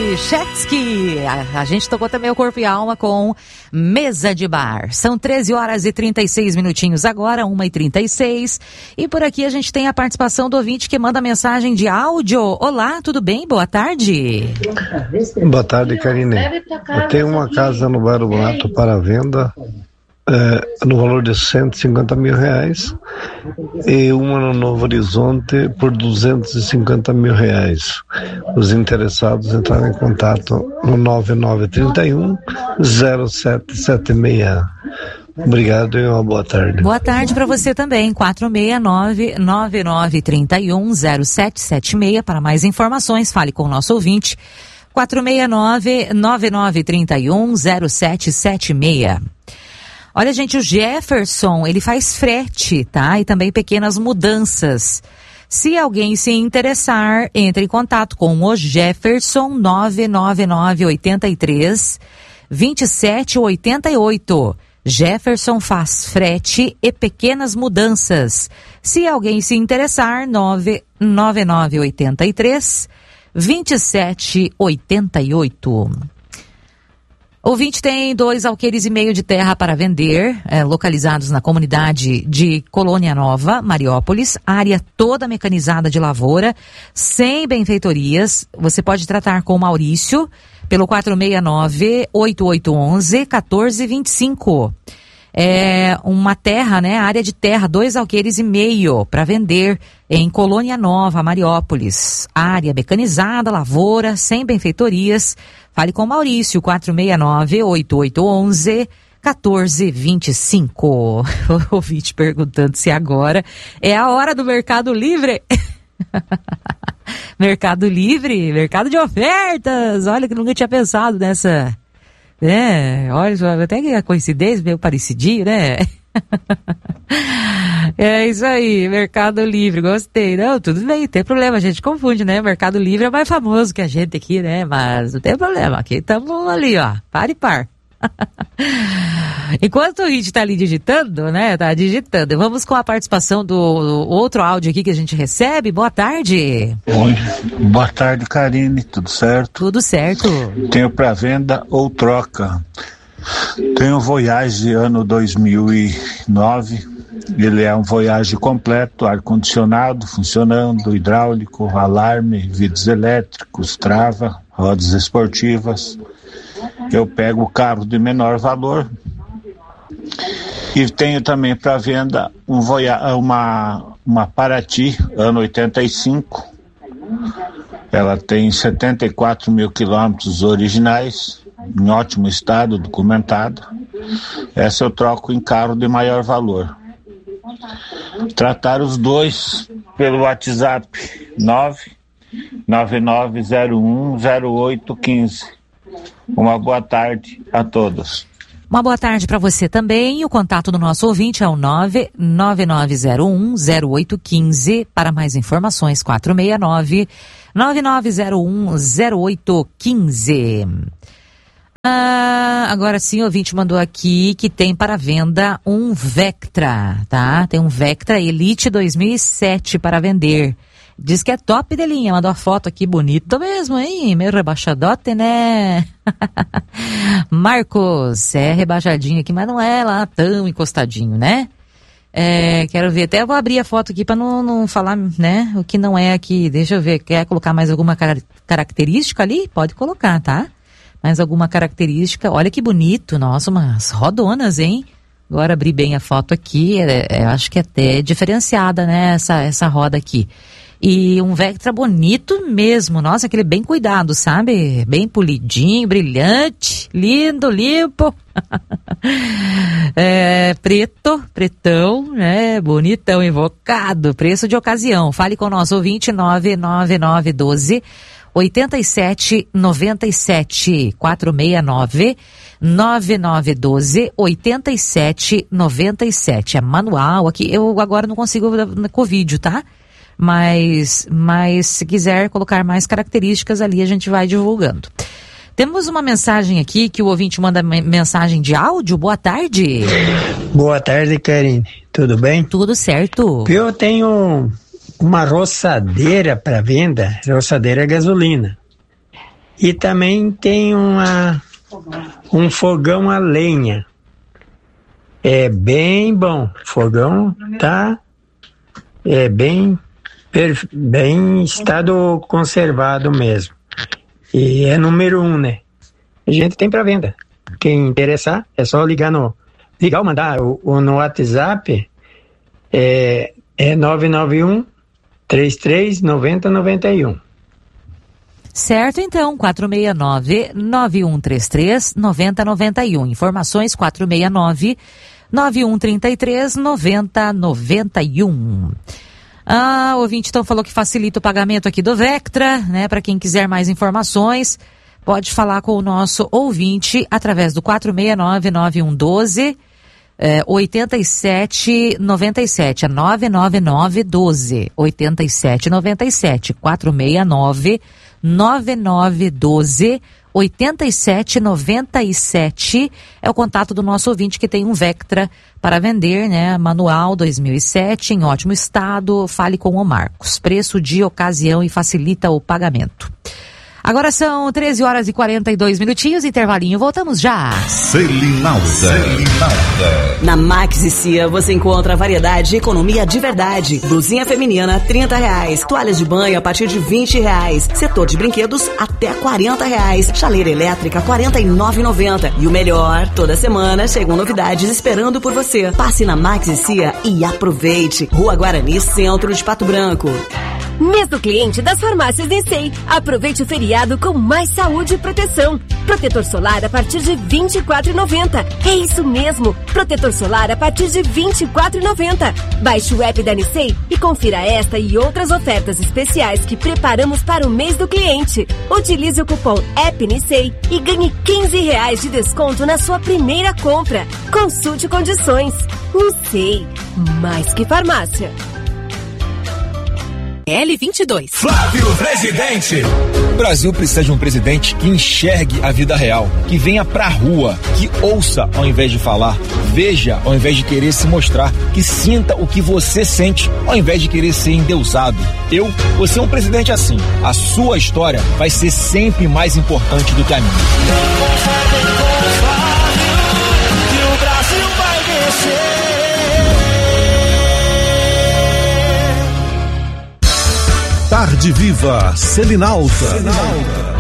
Chetsky. A gente tocou também o Corpo e Alma com Mesa de Bar. São 13 horas e 36 minutinhos agora, 1h36. E por aqui a gente tem a participação do ouvinte que manda mensagem de áudio. Olá, tudo bem? Boa tarde. Boa tarde, Karine. Eu tenho uma casa no bairro Bonato para venda, no valor de R$150 mil, e uma no Novo Horizonte por R$250 mil. Os interessados entraram em contato no 9931-0776. Obrigado e uma boa tarde. Boa tarde para você também. 469-9931-0776. Para mais informações, fale com o nosso ouvinte. 469-9931-0776. Olha, gente, o Jefferson, ele faz frete, tá? E também pequenas mudanças. Se alguém se interessar, entre em contato com o Jefferson, 999-83-2788. Jefferson faz frete e pequenas mudanças. Se alguém se interessar, 999-83-2788. Ouvinte tem 2 alqueires e meio de terra para vender, localizados na comunidade de Colônia Nova, Mariópolis, área toda mecanizada de lavoura, sem benfeitorias. Você pode tratar com o Maurício pelo 469-8811-1425. É uma terra, né? Área de terra, 2 alqueires e meio para vender em Colônia Nova, Mariópolis. Área mecanizada, lavoura, sem benfeitorias. Fale com o Maurício, 469-8811-1425. O ouvinte perguntando se agora é a hora do Mercado Livre. Mercado Livre, mercado de ofertas. Olha que nunca tinha pensado nessa... olha, até que a coincidência meio parecidinho, né? É isso aí, Mercado Livre, gostei. Não, tudo bem, não tem problema, a gente confunde, né? Mercado Livre é mais famoso que a gente aqui, né? Mas não tem problema, aqui estamos ali, ó, par e par. Enquanto a gente tá ali digitando, né? Tá digitando. Vamos com a participação do outro áudio aqui que a gente recebe. Boa tarde. Oi, boa tarde, Karine, tudo certo? Tudo certo. Tenho para venda ou troca. Tenho um Voyage ano 2009. Ele é um Voyage completo, ar-condicionado, funcionando, hidráulico, alarme, vidros elétricos, trava, rodas esportivas. Eu pego o carro de menor valor. E tenho também para venda uma Paraty, ano 85. Ela tem 74 mil quilômetros originais, em ótimo estado, documentada. Essa eu troco em carro de maior valor. Tratar os dois pelo WhatsApp 999010815. Uma boa tarde a todos. Uma boa tarde para você também. O contato do nosso ouvinte é o 999010815. Para mais informações, 469-99010815. Agora sim, o ouvinte mandou aqui que tem para venda um Vectra, tá? Tem um Vectra Elite 2007 para vender. Diz que é top de linha, mandou a foto aqui, bonito mesmo, hein? Meio rebaixadote, né? Marcos, é rebaixadinho aqui, mas não é lá tão encostadinho, né? Quero ver, até vou abrir a foto aqui para não falar, né? O que não é aqui, deixa eu ver, quer colocar mais alguma característica ali? Pode colocar, tá? Mais alguma característica, olha que bonito, nossa, umas rodonas, hein? Agora abri bem a foto aqui, acho que é até diferenciada, né, essa roda aqui. E um Vectra bonito mesmo, nossa, aquele bem cuidado, sabe? Bem polidinho, brilhante, lindo, limpo. Pretão, né? Bonitão, invocado, preço de ocasião. Fale com o nosso ouvinte, 99912-8797, 469-9912-8797. É manual aqui, eu agora não consigo com o vídeo, tá? Mas se quiser colocar mais características ali, a gente vai divulgando. Temos uma mensagem aqui que o ouvinte manda mensagem de áudio. Boa tarde. Boa tarde, Karine. Tudo bem? Tudo certo. Eu tenho uma roçadeira para venda, roçadeira a gasolina. E também tem um fogão a lenha. É bem bom. O fogão tá bem estado conservado mesmo. E é número 1, né? A gente tem para venda. Quem interessar, é só ligar ou mandar no WhatsApp, é 991 33 90 91. Certo, então, 469-9133-9091. Informações 469-9133-9091. O ouvinte então falou que facilita o pagamento aqui do Vectra, né? Para quem quiser mais informações, pode falar com o nosso ouvinte através do 469-9112 8797, é 99912 8797, 469-9912 8797 é o contato do nosso ouvinte que tem um Vectra para vender, né? Manual 2007, em ótimo estado. Fale com o Marcos. Preço de ocasião e facilita o pagamento. Agora são 13 horas e 42 minutinhos, intervalinho, voltamos já. Selinalda. Na Maxi Cia você encontra variedade e economia de verdade. Blusinha feminina, R$30. Toalhas de banho a partir de R$20. Setor de brinquedos até R$40. Chaleira elétrica, R$49,90. E o melhor, toda semana chegam novidades esperando por você. Passe na Maxi Cia e aproveite. Rua Guarani, centro de Pato Branco. Mês do cliente das farmácias Nissei. Aproveite o feriado com mais saúde e proteção. Protetor solar a partir de R$24,90. É isso mesmo, protetor solar a partir de R$24,90. Baixe o app da Nissei e confira esta e outras ofertas especiais que preparamos para o mês do cliente. Utilize o cupom AppNissei e ganhe R$15 de desconto na sua primeira compra. Consulte condições. Nissei, mais que farmácia. L22. Flávio Presidente. O Brasil precisa de um presidente que enxergue a vida real, que venha pra rua, que ouça ao invés de falar, veja ao invés de querer se mostrar, que sinta o que você sente ao invés de querer ser endeusado. Eu vou ser um presidente assim. A sua história vai ser sempre mais importante do que a minha. Que o Brasil vai vencer. Tarde Viva Selinalda.